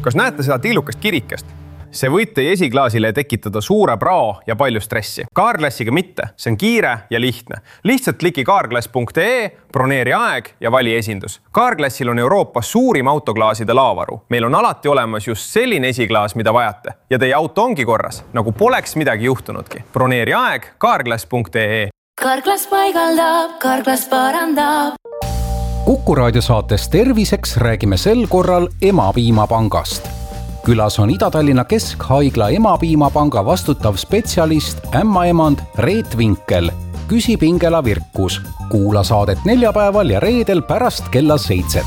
Kas näete seda tillukast kirikest? See võib teie esiklaasile tekitada suure prao ja palju stressi. Carglassiga mitte, see on kiire ja lihtne. Lihtsalt kliki carglass.ee, broneeri aeg ja vali esindus. Carglassil on Euroopas suurim autoklaaside laavaru. Meil on alati olemas just selline esiklaas, mida vajate. Ja teie auto ongi korras, nagu poleks midagi juhtunudki. Broneeri aeg carglass.ee. Carglass paigaldab, Carglass parandab. Kuku raadio saates Terviseks räägime sel korral Emapiimapangast. Külas on Ida-Tallinna Keskhaigla Emapiimapanga vastutav spetsialist ämmaemand Reet Vinkel. Küsib Ingela Virkus. Kuula saadet neljapäeval ja reedel pärast kella 7.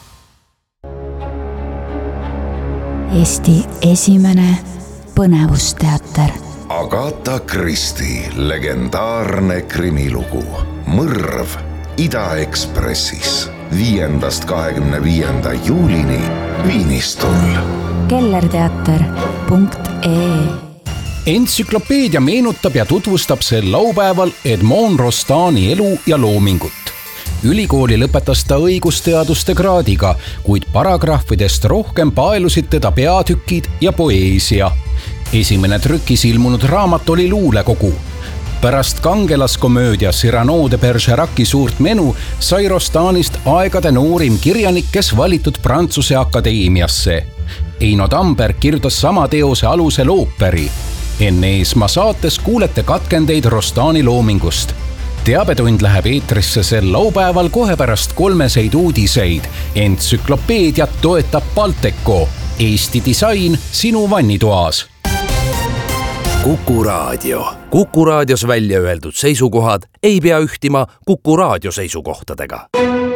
Eesti esimene põnevusteater. Agatha Christie legendaarne krimilugu Mõrv Ida-Ekspressis 5.–25. juulini Viinistul. kellerteater.ee. Entsüklopeedia meenutab ja tutvustab sel laupäeval Edmond Rostani elu ja loomingut. Ülikooli lõpetas ta õigusteaduste kraadiga, kuid paragrahvidest rohkem paelusid teda peatükid ja poeesia. Esimene trükis ilmunud raamat oli luulekogu. Pärast kangelaskomöödia Cyrano de Bergeraci suurt menu sai Rostanist aegade noorim kirjanik, kes valitud Prantsuse akadeemiasse. Eino Tamberg kirjutas sama teose alusel ooperi. Enne Eesmaa saates kuulete katkendeid Rostani loomingust. Teabetund läheb eetrisse sel laupäeval kohe pärast 3 uudiseid. Entsüklopeediat toetab Balteco. Eesti disain sinu vannitoas. Kuku raadio. Kuku raadios välja öeldud seisukohad ei pea ühtima Kuku raadio seisukohtadega.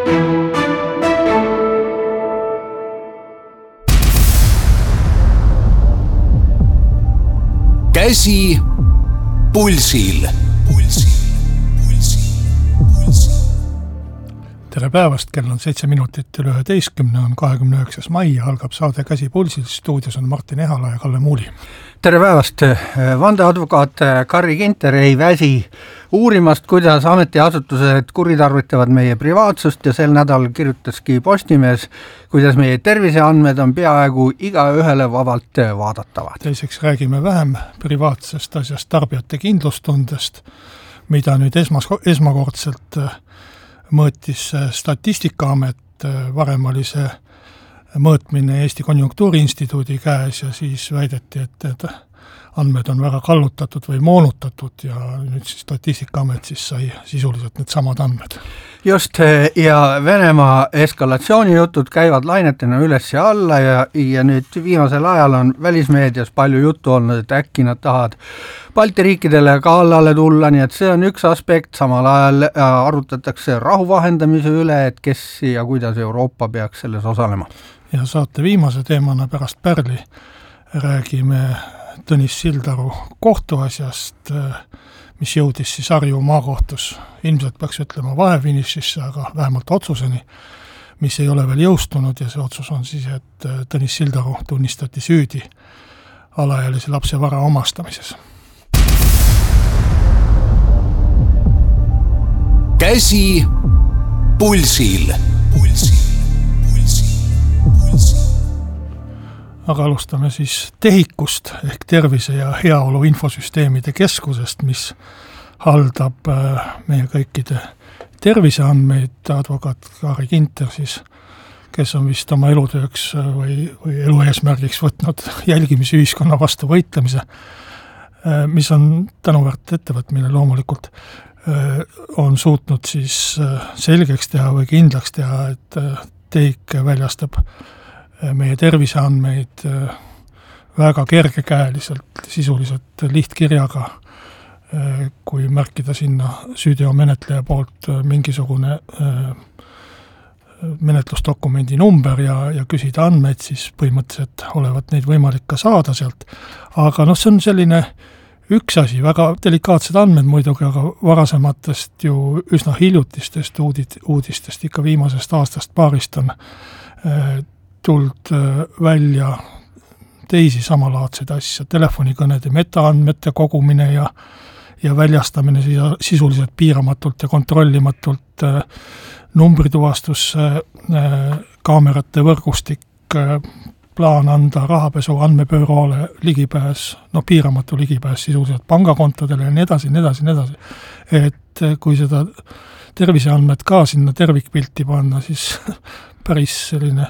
Käsi pulsil. Tere päevast, kell on 7 minutit üle 11, on 29. mai ja algab saade Käsi pulsil. Stuudios on Martin Ehala ja Kalle Muuli. Tere päevast! Vandeadvokaat Karri Ginter ei väsi uurimast, kuidas ametiasutused kuritarvitavad meie privaatsust ja sel nädal kirjutaski Postimees, kuidas meie terviseandmed on peaaegu igaühele vabalt vaadatavad. Teiseks räägime vähem privaatsest asjast, tarbijate kindlustundest, mida nüüd esmakordselt mõõtis Statistikaamet. Varem oli see mõõtmine Eesti Konjunktuuriinstituudi käes ja siis väideti, et andmed on väga kallutatud või moonutatud ja nüüd siis Statistikaamet siis sai sisuliselt need samad andmed. Just, ja Venemaa eskalatsioonijutud käivad lainetena üles ja alla ja nüüd viimasel ajal on välismeedias palju juttu olnud, et äkki nad tahavad Balti riikidele kallale tulla, nii et see on üks aspekt. Samal ajal arutatakse rahu vahendamise üle, et kes ja kuidas Euroopa peaks selles osalema. Ja saate viimase teemana pärast Pärli räägime Tõnis Sildaru kohtuasjast, mis jõudis siis Harju maakohtus. Ilmselt peaks ütlema vahefinišisse, aga vähemalt otsuseni, mis ei ole veel jõustunud ja see otsus on siis, et Tõnis Sildaru tunnistati süüdi alaealise lapse vara omastamises. Käsi pulsil. Aga alustame siis TEHIKust ehk Tervise ja Heaolu Infosüsteemide Keskusest, mis haldab meie kõikide terviseandmeid. Advokaat Karri Ginter siis, kes on vist oma elutööks või elu eesmärgiks võtnud jälgimisühiskonna vastu võitlemise, mis on tänuväärt ettevõtmine loomulikult, on suutnud siis selgeks teha või kindlaks teha, et TEHIK väljastab meie terviseandmeid väga kergekäeliselt, sisuliselt lihtkirjaga, kui märkida sinna süüteomenetleja poolt mingisugune menetlusdokumendi number ja küsida andmeid, siis põhimõtteliselt olevat neid võimalik ka saada sealt. Aga see on selline üks asi, väga delikaatsed andmed muidugi, aga varasematest ju üsna hiljutistest uudistest, ikka viimasest aastast paarist on tuld välja teisi samalaadseid asja, telefonikõnede metaandmete kogumine ja väljastamine sisuliselt piiramatult ja kontrollimatult, numbrituvastus, kaamerate võrgustik, plaan anda rahapesu andmebüroole ligipääs, piiramatu ligipääs sisuliselt pangakontodele ja nii edasi. Et kui seda terviseandmed ka sinna tervikpilti panna, siis päris selline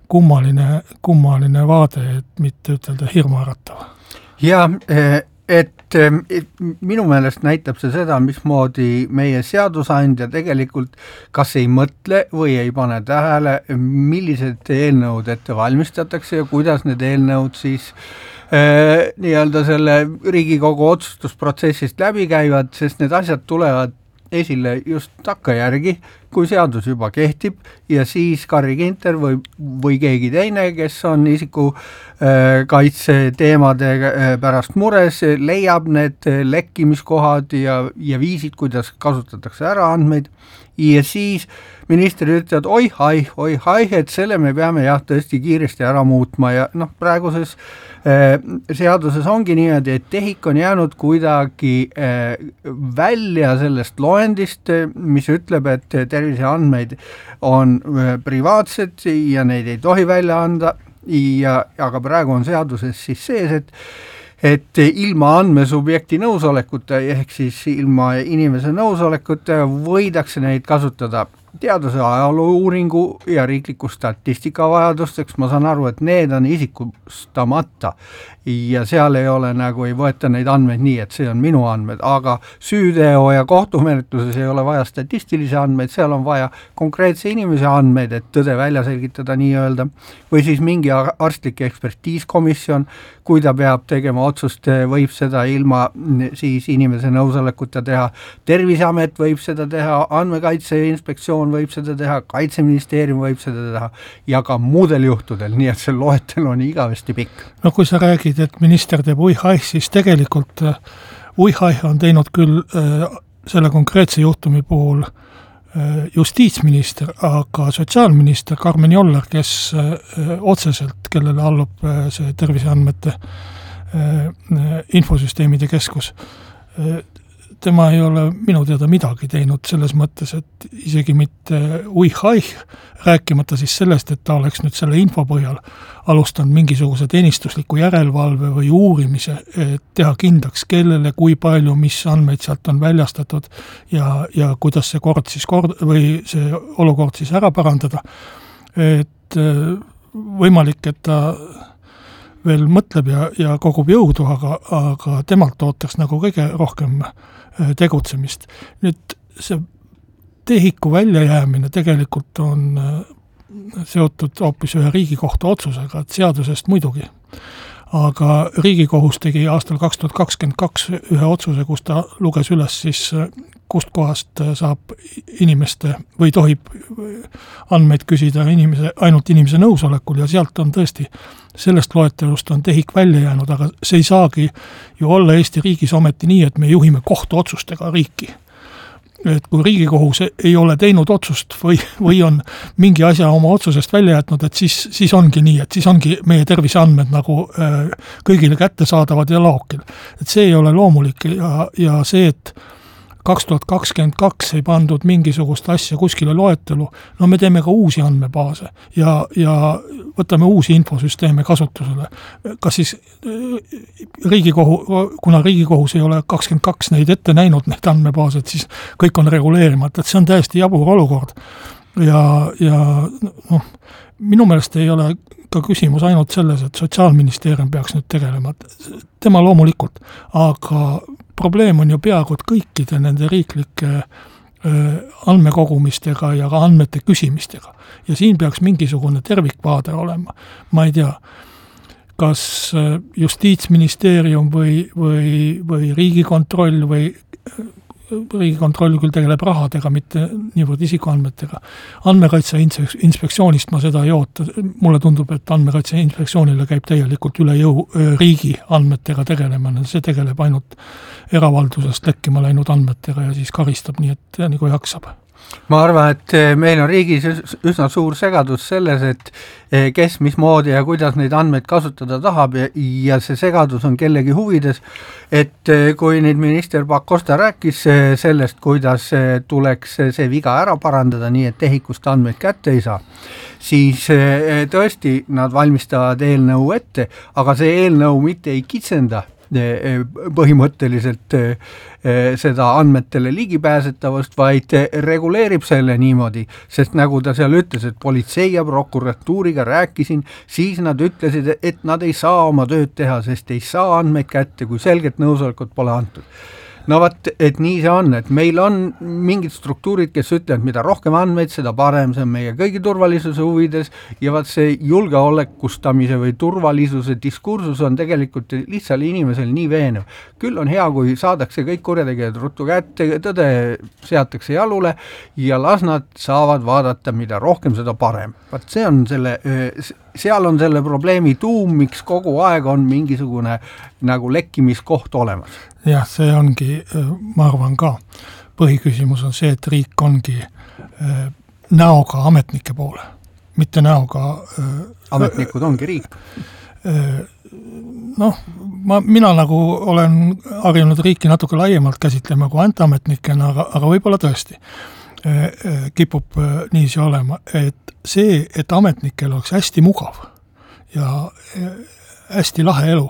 kummaline vaade, et mitte ütelda hirmuäratav. Ja et minu meelest näitab see seda, mismoodi meie seadusandja tegelikult kas ei mõtle või ei pane tähele, millised eelnõud ette valmistatakse ja kuidas need eelnõud siis nii-öelda selle Riigikogu otsustusprotsessist läbi käivad, sest need asjad tulevad esile just takkajärgi, kui seadus juba kehtib ja siis Carri Ginter või keegi teine, kes on isiku kaitse teemade pärast mures, leiab need lekkimiskohad ja viisid, kuidas kasutatakse ära andmeid ja siis minister ütleb, et oi, et selle me peame tõesti kiiresti ära muutma ja praeguses seaduses ongi niimoodi, et tehik on jäänud kuidagi välja sellest loendist, mis ütleb, et terviseandmeid on privaatsed ja neid ei tohi välja anda aga praegu on seaduses siis sees, et ilma andmesubjekti nõusolekuta ehk siis ilma inimese nõusolekuta võidakse neid kasutada teaduse ajaloo uuringu ja riikliku statistika vajadusteks, ma saan aru, et need on isikustamata ja seal ei ole ei võeta neid andmeid nii, et see on minu andmed, aga süüteo ja kohtumenetluses ei ole vaja statistilisi andmeid, seal on vaja konkreetse inimese andmeid, et tõde välja selgitada nii-öelda, või siis mingi arstlik ekspertiiskomisjon, kui ta peab tegema otsust, võib seda ilma siis inimese nõusolekuta teha, Terviseamet võib seda teha, Andmekaitse Inspektsioon võib seda teha, Kaitseministeerium võib seda teha ja ka muudel juhtudel, nii et see loetel on igavesti pikk. No kui sa räägid, et minister teeb uihaih, siis tegelikult uihaih on teinud küll selle konkreetse juhtumi puhul justiitsminister, aga sotsiaalminister Karmen Joller, kes otseselt, kellele allub see terviseandmete infosüsteemide keskus, tema ei ole minu teada midagi teinud selles mõttes, et isegi mitte uihaih, rääkimata siis sellest, et ta oleks nüüd selle info põhjal alustanud mingisuguse teenistusliku järelevalve või uurimise, et teha kindlaks, kellele, kui palju, mis andmeid sealt on väljastatud ja kuidas see kord siis või see olukord siis ära parandada. Et võimalik, et ta veel mõtleb ja kogub jõudu, aga temalt ootaks kõige rohkem tegutsemist. Nüüd see tehiku väljajäämine tegelikult on seotud hoopis ühe Riigikohtu otsusega, et seadusest muidugi. Aga Riigikohus tegi aastal 2022 ühe otsuse, kus ta luges üles siis, kust kohast saab inimeste või tohib andmeid küsida ainult inimese nõusolekul ja sealt on tõesti, sellest loetelust on tehik välja jäänud, aga see ei saagi ju olla Eesti riigis ometi nii, et me juhime kohtuotsustega riiki. Et kui Riigikohus ei ole teinud otsust või on mingi asja oma otsusest välja jätnud, et siis ongi nii, et siis ongi meie terviseandmed kõigile kättesaadavad ja laokil. Et see ei ole loomulik ja see, et 2022 ei pandud mingisugust asja kuskile loetelu, no me teeme ka uusi andmebaase ja võtame uusi infosüsteeme kasutusele. Kas siis kuna Riigikohus ei ole 22 neid ette näinud, neid andmebaased, siis kõik on reguleerimata, et see on täiesti jabur olukord. Ja minu meelest ei ole ka küsimus ainult selles, et Sotsiaalministeerium peaks nüüd tegelema. Tema loomulikult, aga probleem on ju peaaegu kõikide nende riiklike andmekogumistega ja ka andmete küsimistega. Ja siin peaks mingisugune tervikvaade olema. Ma ei tea, kas Justiitsministeerium või Riigikontroll või Riigikontroll küll tegeleb rahadega, mitte niivõrd isikuandmetega. Andmekaitse Inspektsioonist ma seda ei oota. Mulle tundub, et Andmekaitse Inspektsioonile käib täielikult üle jõu riigi andmetega tegelemine. See tegeleb ainult eravaldusest lekkima läinud andmetega ja siis karistab nii, et nagu jaksab. ma arvan, et meil on riigis üsna suur segadus selles, et kes mismoodi ja kuidas neid andmeid kasutada tahab ja see segadus on kellegi huvides, et kui nüüd minister Pakosta rääkis sellest, kuidas tuleks see viga ära parandada nii, et tehikust andmeid kätte ei saa, siis tõesti nad valmistavad eelnõu ette, aga see eelnõu mitte ei kitsenda põhimõtteliselt seda andmetele ligipääsetavust, vaid reguleerib selle niimoodi, sest nagu ta seal ütles, et politsei ja prokuratuuriga rääkisin, siis nad ütlesid, et nad ei saa oma tööd teha, sest ei saa andmeid kätte, kui selget nõusolekut pole antud. No vaat, et nii see on, et meil on mingid struktuurid, kes ütlevad, mida rohkem andmeid, seda parem, see on meie kõigi turvalisuse huvides ja vaat see julgeolekustamise või turvalisuse diskursus on tegelikult lihtsalt inimesel nii veenev. Küll on hea, kui saadakse kõik kurjategijad ruttu kätte, tõde seatakse jalule ja las nad saavad vaadata, mida rohkem, seda parem. Vaat see on seal on selle probleemi tuum, miks kogu aeg on mingisugune nagu lekkimiskoht olemas. Jah, see ongi, ma arvan ka, põhiküsimus on see, et riik ongi näoga ametnike poole, mitte näoga... Ametnikud ongi riik. Noh, mina nagu olen harjunud riiki natuke laiemalt käsitlema kui antametnikena, aga võib-olla tõesti kipub niiviisi olema, et see, et ametnikel oleks hästi mugav ja hästi lahe elu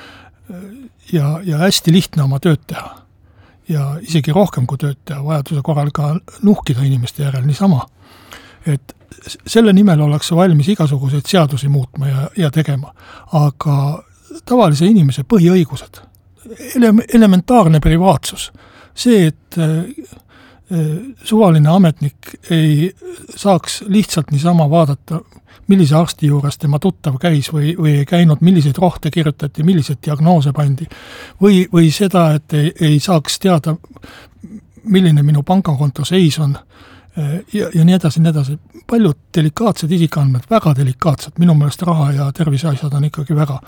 ja hästi lihtne oma tööd teha ja isegi rohkem kui tööd teha, vajaduse korral ka nuhkida inimeste järel niisama, et selle nimel ollakse valmis igasuguseid seadusi muutma ja tegema, aga tavalise inimese põhiõigused, elementaarne privaatsus, see, et suvaline ametnik ei saaks lihtsalt niisama vaadata, millise arsti juures tema tuttav käis või ei käinud, milliseid rohte kirjutati, milliseid diagnoose pandi, või seda, et ei saaks teada, milline minu pangakonto seis on ja nii edasi, nii edasi. Paljud delikaatsed isikandmed, väga delikaatsed, minu meelest raha ja terviseasjad on ikkagi väga.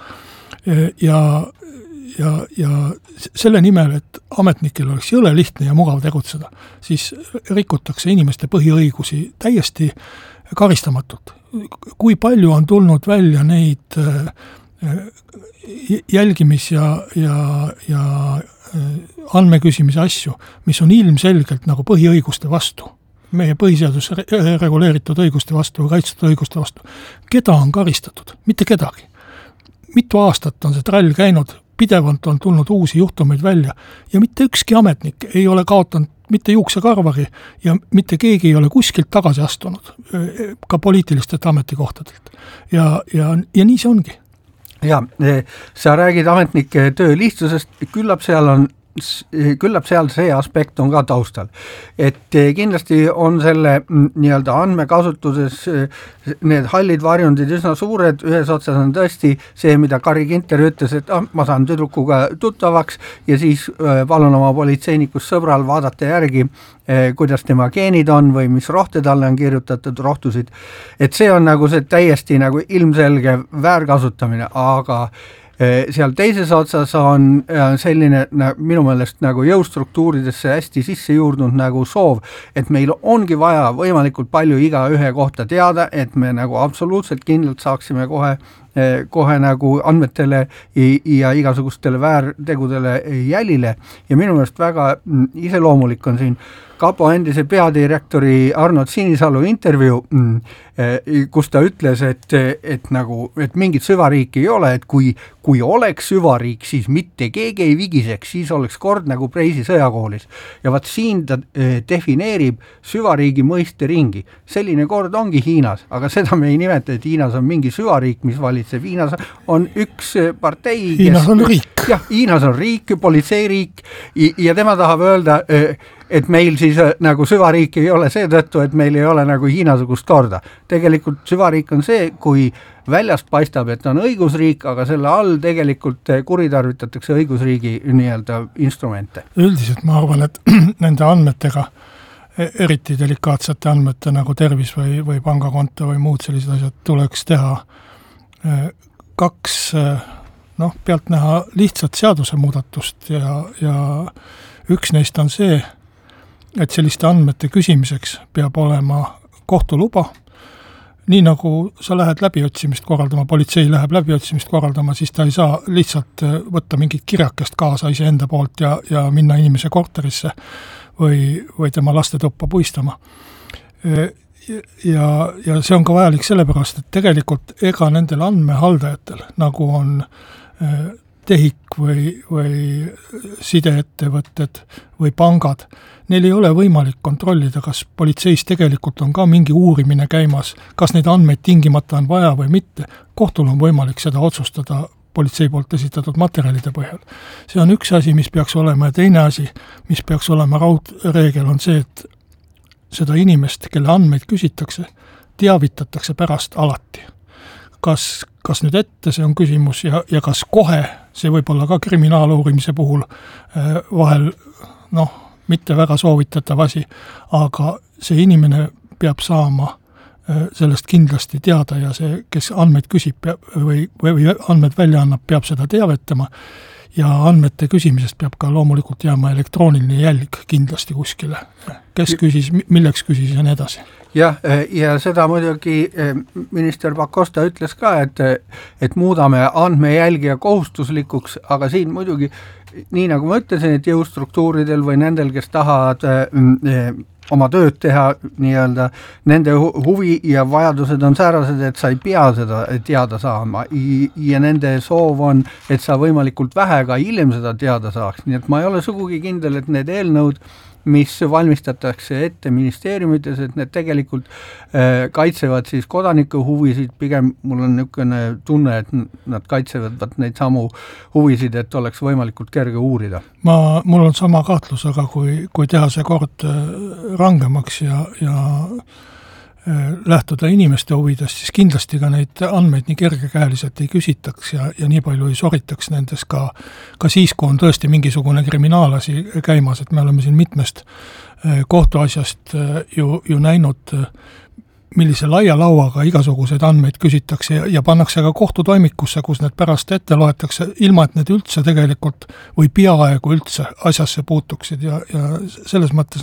Ja selle nimel, et ametnikel oleks jõle lihtne ja mugav tegutseda, siis rikutakse inimeste põhiõigusi täiesti karistamatult. Kui palju on tulnud välja neid jälgimis- ja andmeküsimise asju, mis on ilmselgelt nagu põhiõiguste vastu, meie põhiseadus reguleeritud õiguste vastu või kaitstud õiguste vastu. Keda on karistatud? Mitte kedagi. Mitu aastat on see trall käinud, pidevalt on tulnud uusi juhtumeid välja ja mitte ükski ametnik ei ole kaotanud mitte juuksekarvari ja mitte keegi ei ole kuskilt tagasi astunud, ka poliitilistelt ametikohtadelt. Ja nii see ongi. Ja, sa räägid ametnike töö lihtsusest, küllap seal see aspekt on ka taustal. Et kindlasti on selle nii-öelda andmekasutuses need hallid varjundid üsna suured, ühes otsas on tõesti see, mida Kari Ginter ütles, et ma saan tüdrukuga tuttavaks ja siis palun oma politseinikust sõbral vaadata järgi, kuidas tema geenid on või mis rohte talle on kirjutatud rohtusid. Et see on nagu see täiesti nagu ilmselge väärkasutamine, aga seal teises otsas on selline minu meelest nagu jõustruktuuridesse hästi sisse juurdunud nagu soov, et meil ongi vaja võimalikult palju iga ühe kohta teada, et me nagu absoluutselt kindlalt saaksime kohe nagu andmetele ja igasugustele väärtegudele jälile ja minu meelest väga iseloomulik on siin Kapo endise peadirektori Arnold Sinisalu intervjuu, kus ta ütles, et mingit süvariiki ei ole, et kui oleks süvariik, siis mitte keegi ei vigiseks, siis oleks kord nagu Preisi sõjakoolis. Ja vaat siin ta defineerib süvariigi mõiste ringi. Selline kord ongi Hiinas, aga seda me ei nimeta, et Hiinas on mingi süvariik, mis valitseb. Hiinas on üks partei. Hiinas on riik. Jah, Hiinas on riik, politseiriik ja tema tahab öelda, et meil siis nagu süvariik ei ole seetõttu, et meil ei ole nagu Hiinasugust korda. Tegelikult süvariik on see, kui väljast paistab, et on õigusriik, aga selle all tegelikult kuritarvitatakse õigusriigi nii-öelda instrumente. Üldiselt ma arvan, et nende andmetega, eriti delikaatsete andmete nagu tervis või pangakonto või muud sellised asjad tuleks teha kaks pealt näha lihtsat seaduse muudatust ja üks neist on see, et selliste andmete küsimiseks peab olema kohtuluba, nii nagu sa lähed läbiotsimist korraldama, politsei läheb läbiotsimist korraldama, siis ta ei saa lihtsalt võtta mingit kirjakest kaasa iseenda poolt ja minna inimese korterisse või tema lastetuppa puistama. Ja see on ka vajalik sellepärast, et tegelikult ega nendel andmehaldajatel, nagu on TEHIK või sideettevõtted või pangad, neil ei ole võimalik kontrollida, kas politseis tegelikult on ka mingi uurimine käimas, kas neid andmeid tingimata on vaja või mitte. Kohtul on võimalik seda otsustada politsei poolt esitatud materjalide põhjal. See on üks asi, mis peaks olema, ja teine asi, mis peaks olema raudreegel, on see, et seda inimest, kelle andmeid küsitakse, teavitatakse pärast alati. Kas nüüd ette, see on küsimus, ja kas kohe, see võib olla ka kriminaaluurimise puhul vahel, mitte väga soovitatav asi, aga see inimene peab saama sellest kindlasti teada ja see, kes andmeid küsib või andmed välja annab, peab seda teavetama ja andmete küsimisest peab ka loomulikult jääma elektrooniline jälg kindlasti kuskile. Kes küsis, milleks küsis ja nii edasi. Jah, ja seda muidugi minister Pakosta ütles ka, et muudame andmejälgija kohustuslikuks, aga siin muidugi, nii nagu ma ütlesin, et jõustruktuuridel või nendel, kes tahavad oma tööd teha, nii-öelda nende huvi ja vajadused on säärased, et sa ei pea seda teada saama ja nende soov on, et sa võimalikult vähe ka hiljem seda teada saaks, nii et ma ei ole sugugi kindel, et need eelnõud, mis valmistatakse ette ministeeriumites, et need tegelikult kaitsevad siis kodaniku huvisid, pigem mul on niisugune tunne, et nad kaitsevad neid samu huvisid, et oleks võimalikult kerge uurida. Mul on sama kahtlus, aga kui teha see kord rangemaks ja lähtuda inimeste huvidest, siis kindlasti ka neid andmeid nii kergekäeliselt ei küsitaks ja nii palju ei soritaks nendes ka siis, kui on tõesti mingisugune kriminaalasi käimas, et me oleme siin mitmest kohtuasjast ju näinud, millise laia lauaga igasuguseid andmeid küsitakse ja pannakse ka kohtutoimikusse, kus need pärast ette loetakse, ilma et need üldse tegelikult või peaaegu üldse asjasse puutuksid ja selles mõttes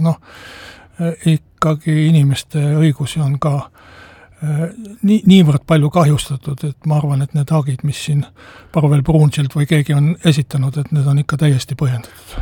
ikkagi inimeste õigusi on ka niivõrd palju kahjustatud, et ma arvan, et need hagid, mis siin Parvel Brunsilt või keegi on esitanud, et need on ikka täiesti põhjendatud.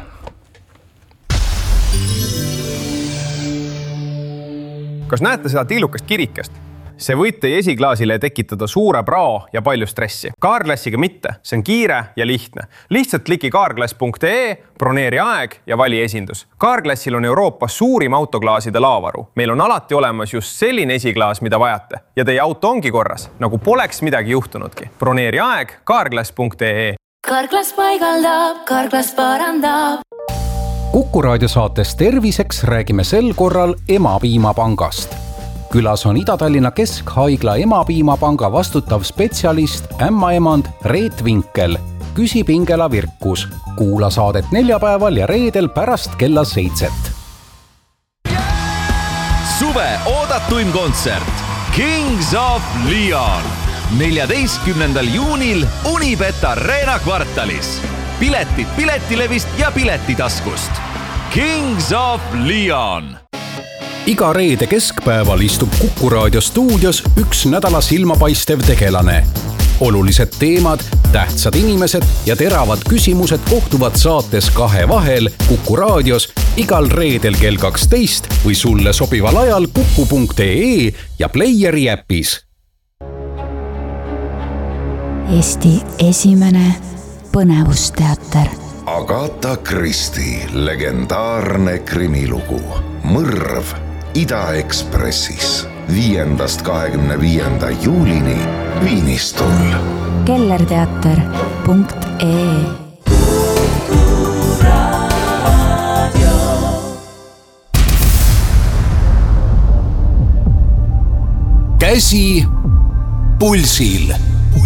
Kas näete seda tillukast kirikest? See võib teie esiklaasile tekitada suure prao ja palju stressi. Carglassiga mitte, see on kiire ja lihtne. Lihtsalt kliki carglass.ee, broneeri aeg ja vali esindus. Carglassil on Euroopas suurim autoklaaside laavaru. Meil on alati olemas just selline esiklaas, mida vajate. Ja teie auto ongi korras, nagu poleks midagi juhtunudki. Broneeri aeg carglass.ee. Carglass paigaldab, Carglass parandab. Kuku raadio saates Terviseks räägime sel korral Emapiimapangast. Külas on Ida-Tallinna Keskhaigla Emapiimapanga vastutav spetsialist, ämmaemand Reet Vinkel. Küsib Ingela Virkus. Kuula saadet neljapäeval ja reedel pärast kella 7. Suve oodatuim kontsert Kings of Leon 14. juunil Unibet Arena kvartalis. Piletid Piletilevist ja Piletitaskust. Kings of Leon. Iga reede keskpäeval istub Kuku raadio stuudios üks nädala silmapaistev tegelane. Olulised teemad, tähtsad inimesed ja teravad küsimused kohtuvad saates Kahe vahel Kuku raadios igal reedel kell 12 või sulle sobival ajal kuku.ee ja Playeri äpis. Eesti esimene põnevusteater. Agatha Christie legendaarne krimilugu Mõrv Ida-Ekspressis 5.–25. juulini Viinistul. kellerteater.ee. Käsi pulsil.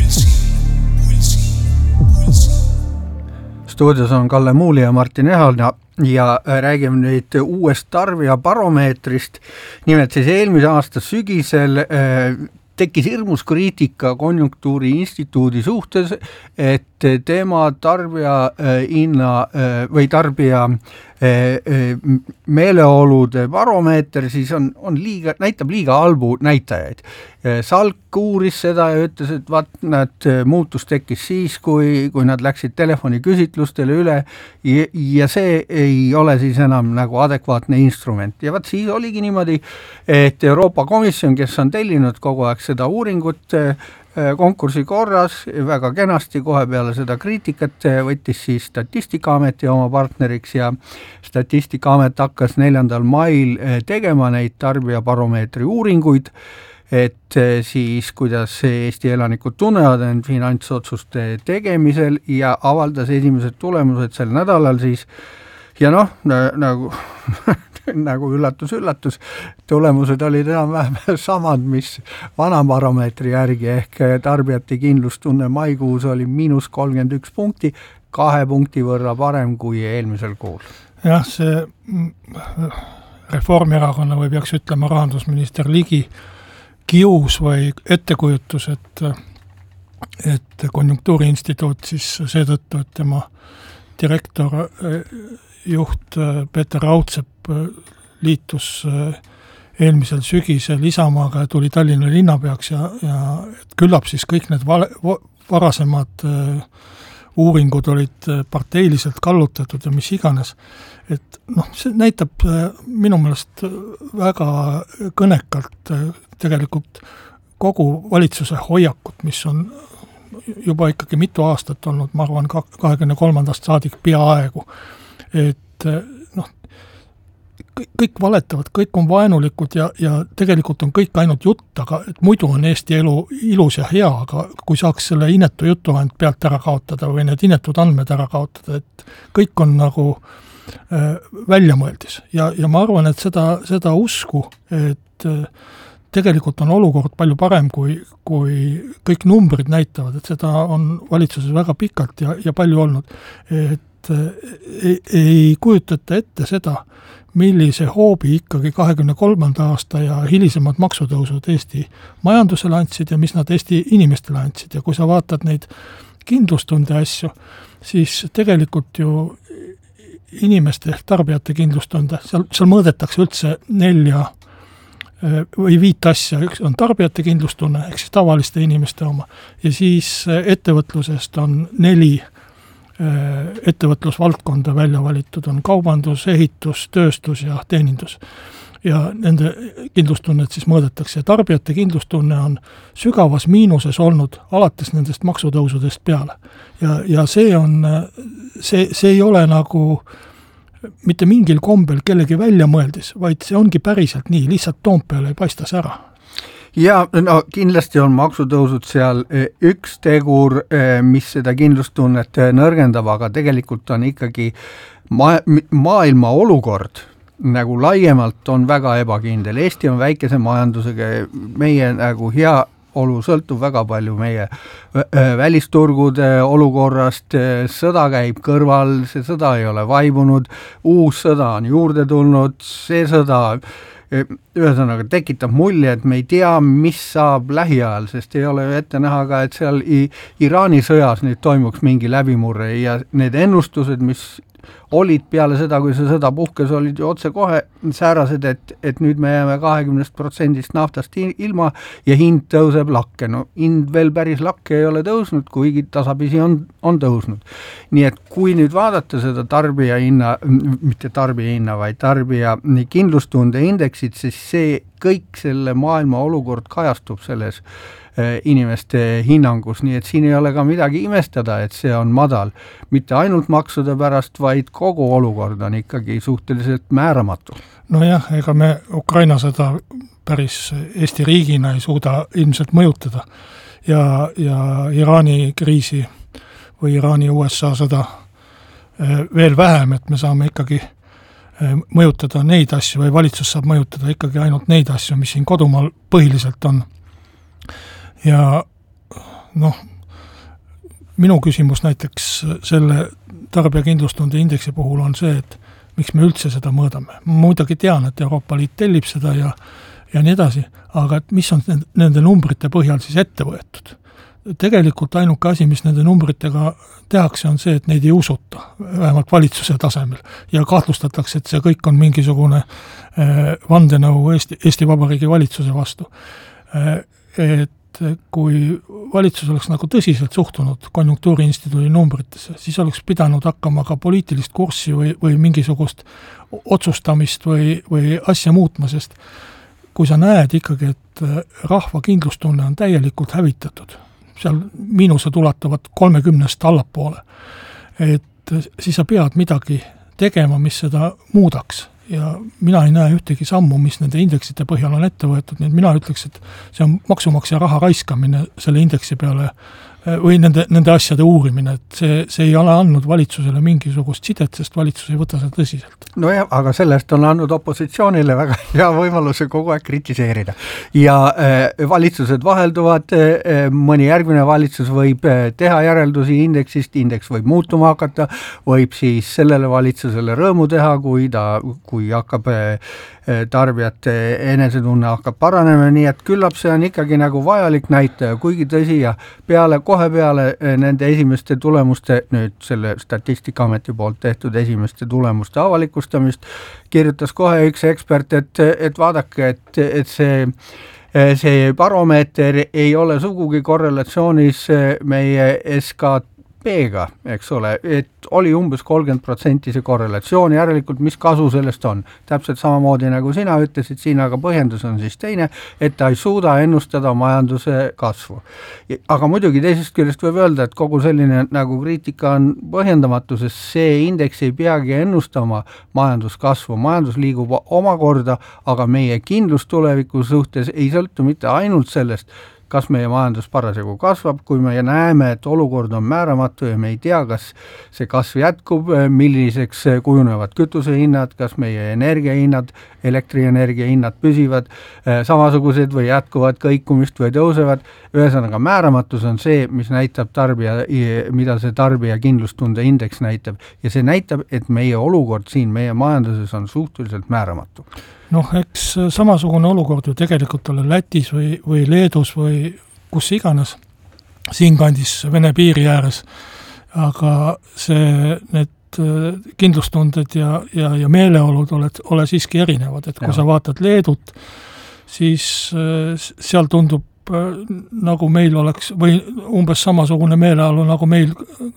Stuudios on Kalle Muuli ja Martin Ehalna ja räägime nüüd uuest tarbijabaromeetrist. Nimelt siis eelmise aasta sügisel tekkis hirmus kriitika Konjunktuuri instituudi suhtes, et tema tarbija meeleolude baromeeter, siis näitab liiga halbu näitajaid. Salk uuris seda ja ütles, et nad muutus tekkis siis, kui nad läksid telefoniküsitlustele üle ja see ei ole siis enam nagu adekvaatne instrument. Ja siis oligi niimoodi, et Euroopa Komisjon, kes on tellinud kogu aeg seda uuringut konkursi korras, väga kenasti kohe peale seda kriitikat võttis siis Statistikaameti oma partneriks ja Statistikaamet hakkas 4. mail tegema neid tarbijabaromeetri uuringuid, et siis kuidas Eesti elanikud tunnevad end finantsotsuste tegemisel ja avaldas esimesed tulemused sel nädalal siis ja nagu üllatus, tulemused olid enam-vähem samad, mis vana baromeetri järgi ehk tarbijate kindlustunne maikuus oli -31 punkti, 2 punkti võrra parem kui eelmisel kuul. Jah, see Reformierakonna või peaks ütlema rahandusminister Ligi kius või ettekujutus, et Konjunktuuriinstituut siis seetõttu, et tema direktor juht Peeter Raudsepp liitus eelmisel sügisel Isamaaga ja tuli Tallinna linnapeaks ja et küllap siis kõik need varasemad uuringud olid parteiliselt kallutatud ja mis iganes. Et see näitab minu meelest väga kõnekalt tegelikult kogu valitsuse hoiakut, mis on juba ikkagi mitu aastat olnud, ma arvan 23. saadik peaaegu. Et kõik valetavad, kõik on vaenulikud ja tegelikult on kõik ainult jutt, aga et muidu on Eesti elu ilus ja hea, aga kui saaks selle inetu jutu ainult pealt ära kaotada või need inetud andmed ära kaotada, et kõik on nagu väljamõeldis ja ma arvan, et seda usku, et tegelikult on olukord palju parem, kui kõik numbrid näitavad, et seda on valitsuses väga pikalt ja palju olnud, et ei kujutata ette seda, millise hoobi ikkagi 23. aasta ja hilisemad maksutõusud Eesti majandusele andsid ja mis nad Eesti inimestele andsid. Ja kui sa vaatad neid kindlustunde asju, siis tegelikult ju inimeste ehk tarbijate kindlustunde, seal mõõdetakse üldse 4 või 5 asja, üks on tarbijate kindlustunne, ehk siis tavaliste inimeste oma, ja siis ettevõtlusest on 4 ettevõtlusvaldkonda välja valitud, on kaubandus, ehitus, tööstus ja teenindus. Ja nende kindlustunnet siis mõõdetakse. Tarbijate kindlustunne on sügavas miinuses olnud alates nendest maksutõusudest peale. Ja see ei ole nagu mitte mingil kombel kellegi välja mõeldis, vaid see ongi päriselt nii, lihtsalt Toompeal ei paista see ära. Ja kindlasti on maksutõusud seal üks tegur, mis seda kindlustunnet nõrgendab, aga tegelikult on ikkagi maailma olukord nagu laiemalt on väga ebakindel. Eesti on väikese majandusega, meie nagu hea olu sõltub väga palju meie välisturgude olukorrast, sõda käib kõrval, see sõda ei ole vaibunud, uus sõda on juurde tulnud, see sõda ühesõnaga tekitab mulje, et me ei tea, mis saab lähiajal, sest ei ole ette näha ka, et seal Iraani sõjas nüüd toimuks mingi läbimurre ja need ennustused, mis olid peale seda, kui see sõda puhkes, olid ju otse kohe säärased, et nüüd me jääme 20% naftast ilma ja hind tõuseb lakke. No hind veel päris lakke ei ole tõusnud, kuigi tasapisi on tõusnud. Nii et kui nüüd vaadata seda tarbija hinna, mitte tarbija hinna, vaid tarbija kindlustunde indeksit, siis see kõik selle maailma olukord kajastub selles inimeste hinnangus, nii et siin ei ole ka midagi imestada, et see on madal. Mitte ainult maksude pärast, vaid kogu olukord on ikkagi suhteliselt määramatu. No jah, ega me Ukraina sõda päris Eesti riigina ei suuda ilmselt mõjutada ja Iraani kriisi või Iraani USA sõda veel vähem, et me saame ikkagi mõjutada neid asju või valitsus saab mõjutada ikkagi ainult neid asju, mis siin kodumaal põhiliselt on. Ja minu küsimus näiteks selle tarbijakindlustunde indeksi puhul on see, et miks me üldse seda mõõdame. Ma muidugi tean, et Euroopa Liit tellib seda ja nii edasi, aga et mis on nende numbrite põhjal siis ette võetud. tegelikult ainuke asi, mis nende numbritega tehakse, on see, et neid ei usuta, vähemalt valitsuse tasemel. Ja kahtlustatakse, et see kõik on mingisugune vandenõu Eesti Vabariigi valitsuse vastu. Et kui valitsus oleks nagu tõsiselt suhtunud konjunktuuriinstituudi numbritesse, siis oleks pidanud hakkama ka poliitilist kurssi või mingisugust otsustamist või asja muutma, sest kui sa näed ikkagi, et rahva kindlustunne on täielikult hävitatud, seal miinused ulatuvad 30 allapoole, et siis sa pead midagi tegema, mis seda muudaks. Ja mina ei näe ühtegi sammu, mis nende indeksite põhjal on ette võetud, nii et mina ütleks, et see on maksumaksja raha raiskamine selle indeksi peale või nende asjade uurimine, et see ei ole andnud valitsusele mingisugust sidet, sest valitsus ei võta seda tõsiselt. No jah, aga sellest on andnud opositsioonile väga hea võimaluse kogu aeg kritiseerida. Ja valitsused vahelduvad, mõni järgmine valitsus võib teha järeldusi indeksist, indeks võib muutuma hakata, võib siis sellele valitsusele rõõmu teha, kui hakkab tarbijate enesetunne hakkab paranema, nii et küllap see on ikkagi nagu vajalik näitaja, kuigi tõsi ja kohe peale nende esimeste tulemuste, nüüd selle Statistikaameti poolt tehtud esimeste tulemuste avalikustamist, kirjutas kohe üks ekspert, et vaadake, et see baromeeter ei ole sugugi korrelatsioonis meie SKP-ga, eks ole, et oli umbes 30% see korrelatsioon, järelikult mis kasu sellest on. Täpselt samamoodi nagu sina ütlesid, siin aga põhjendus on siis teine, et ta ei suuda ennustada majanduse kasvu. Aga muidugi teisest küljest võib öelda, et kogu selline nagu kriitika on põhjendamatu, sest see indeks ei peagi ennustama majanduskasvu. Majandus liigub omakorda, aga meie kindlus tuleviku suhtes ei sõltu mitte ainult sellest, kas meie majandus parasjagu kasvab, kui me näeme, et olukord on määramatu ja me ei tea, kas see kasv jätkub, milliseks kujunevad kütusehinnad, kas meie energiahinnad, elektrienergia hinnad püsivad samasugused või jätkuvad kõikumist või tõusevad. Ühesõnaga määramatus on see, mis näitab mida see tarbija kindlustunde indeks näitab ja see näitab, et meie olukord siin meie majanduses on suhteliselt määramatu. Noh, eks samasugune olukord ju tegelikult ole Lätis või Leedus või kus iganes, siin kandis Vene piiri ääres, aga need kindlustunded ja meeleolud ole siiski erinevad, et kui sa vaatad Leedut, siis seal tundub nagu meil oleks, või umbes samasugune meeleolu nagu meil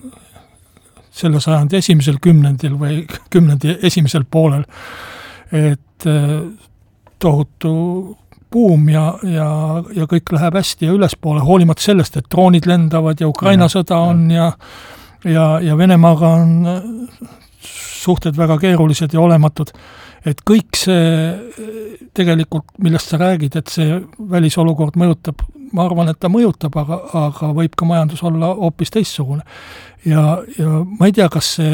selle sajandi esimesel kümnendil või kümnendi esimesel poolel, et tohutu buum ja kõik läheb hästi ja ülespoole, hoolimata sellest, et droonid lendavad ja Ukraina sõda on ja Venemaaga on suhted väga keerulised ja olematud. Et kõik see tegelikult, millest sa räägid, et see välisolukord mõjutab, ma arvan, et ta mõjutab, aga võib ka majandus olla hoopis teistsugune. Ja ma ei tea, kas see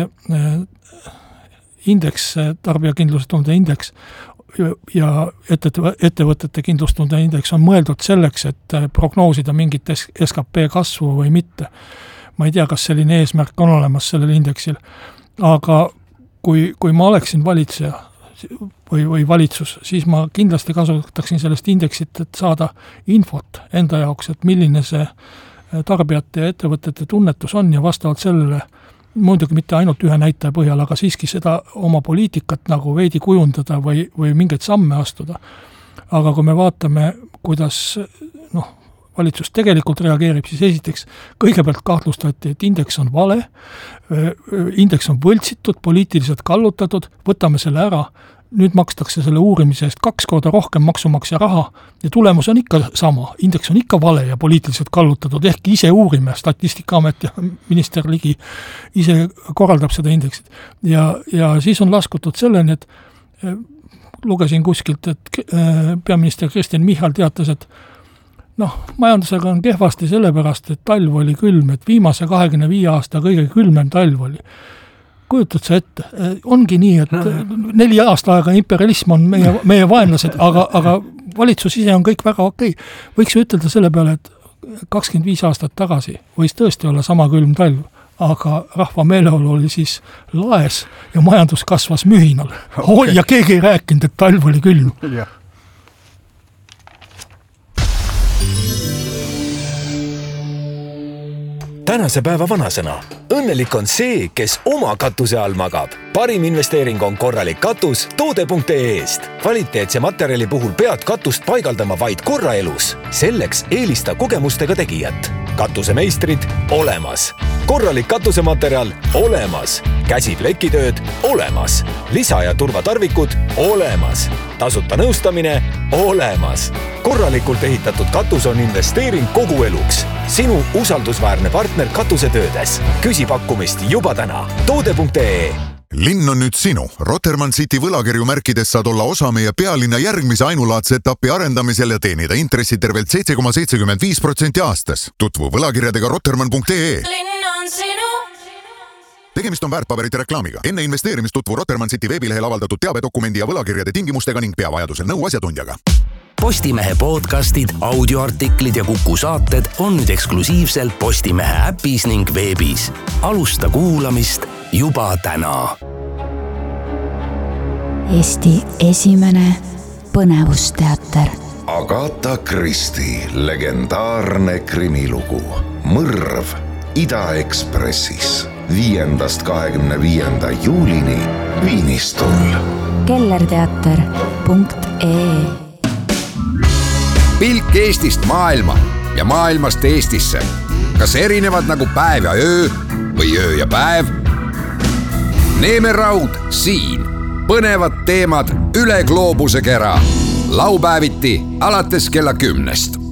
indeks, tarbijakindlustunde indeks ja ettevõtete kindlustunde indeks on mõeldud selleks, et prognoosida mingit SKP kasvu või mitte. Ma ei tea, kas selline eesmärk on olemas sellel indeksil, aga kui ma oleksin valitseja või valitsus, siis ma kindlasti kasutaksin sellest indeksit, et saada infot enda jaoks, et milline see tarbijate ja ettevõtete tunnetus on ja vastavalt sellele muidugi mitte ainult ühe näitaja põhjal, aga siiski seda oma poliitikat nagu veidi kujundada või mingeid samme astuda. Aga kui me vaatame, kuidas valitsus tegelikult reageerib, siis esiteks kõigepealt kahtlustati, et indeks on vale, indeks on võltsitud, poliitiliselt kallutatud, võtame selle ära, nüüd makstakse selle uurimise eest 2 korda rohkem maksumaksja raha ja tulemus on ikka sama, indeks on ikka vale ja poliitiliselt kallutatud, ehk ise uurime, Statistikaamet ja minister Ligi ise korraldab seda indeksit. Ja siis on laskutud selleni, et lugesin kuskilt, et peaminister Kristen Michal teatas, et majandusega on kehvasti sellepärast, et talv oli külm, et viimase 25 aasta kõige külmem talv oli. Kujutad sa ette, ongi nii, et 4 aasta aega imperialism on meie vaenlased, aga valitsus ise on kõik väga okei. Võiks ju ütelda selle peale, et 25 aastat tagasi võis tõesti olla sama külm talv, aga rahva meeleolu oli siis laes ja majandus kasvas mühinal. Ja keegi ei rääkinud, et talv oli külm. Jah. tänase päeva vanasõna. Õnnelik on see, kes oma katuse all magab. Parim investeering on korralik katus toode.ee-st. Kvaliteetse materjali puhul pead katust paigaldama vaid korra elus. Selleks eelista kogemustega tegijat. Katusemeistrid olemas. Korralik katusematerjal olemas. Käsiplekitööd olemas. Lisa- ja turvatarvikud olemas. Tasuta nõustamine olemas. Korralikult ehitatud katus on investeering kogu eluks. Sinu usaldusväärne partner katusetöödes. Küsi pakkumist juba täna. Toode.ee. Linn on nüüd sinu. Rotermann City võlakirju märkides saad olla osa meie pealinna järgmise ainulaadse etapi arendamisel ja teenida intressi tervelt 7,75% aastas. Tutvu võlakirjadega rotermann.ee. Linn on sinu. Tegemist on väärtpaberite reklaamiga. Enne investeerimist tutvu Rotermann City veebilehel avaldatud teabedokumendi ja võlakirjade tingimustega ning pea vajadusel nõu asjatundjaga. Postimehe podcastid, audioartiklid ja Kuku saated on nüüd eksklusiivselt Postimehe äpis ning veebis. Alusta kuulamist juba täna. Eesti esimene põnevusteater. Agatha Christie legendaarne krimilugu Mõrv Ida-Ekspressis 5.–25. juulini Viinistul. kellerteater.ee. Pilk Eestist maailma ja maailmast Eestisse. Kas erinevad nagu päev ja öö või öö ja päev? Neemeraud siin. Põnevad teemad üle gloobuse kera. Laupäeviti alates kella 10.